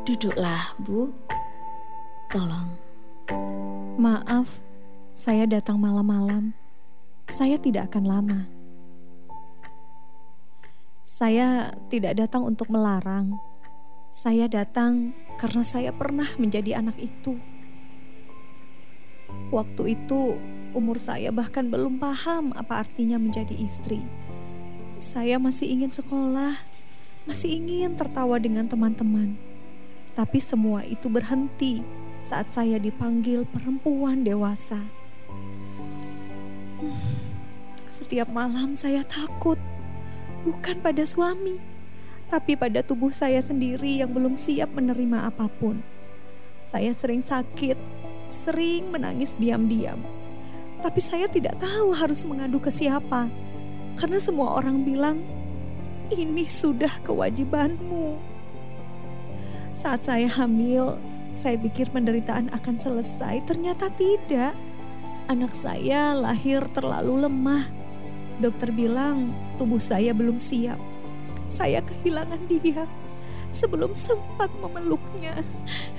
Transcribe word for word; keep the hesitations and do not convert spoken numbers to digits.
Duduklah, Bu. Tolong. Maaf, saya datang malam-malam. Saya tidak akan lama. Saya tidak datang untuk melarang. Saya datang karena saya pernah menjadi anak itu. Waktu itu, umur saya bahkan belum paham apa artinya menjadi istri. Saya masih ingin sekolah, masih ingin tertawa dengan teman-teman. Tapi semua itu berhenti saat saya dipanggil perempuan dewasa. Setiap malam saya takut, bukan pada suami, tapi pada tubuh saya sendiri yang belum siap menerima apapun. Saya sering sakit, sering menangis diam-diam. Tapi saya tidak tahu harus mengadu ke siapa, karena semua orang bilang, ini sudah kewajibanmu. Saat saya hamil, saya pikir penderitaan akan selesai. Ternyata tidak. Anak saya lahir terlalu lemah. Dokter bilang tubuh saya belum siap. Saya kehilangan dia sebelum sempat memeluknya.